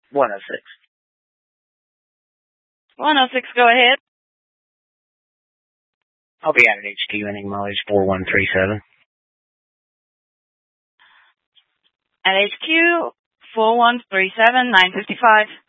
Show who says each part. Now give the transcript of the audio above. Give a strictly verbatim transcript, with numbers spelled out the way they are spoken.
Speaker 1: one oh six.
Speaker 2: one oh six, go ahead.
Speaker 1: I'll be out at H Q. Ending mileage four one three seven.
Speaker 2: At H Q, four one three seven, nine fifty-five.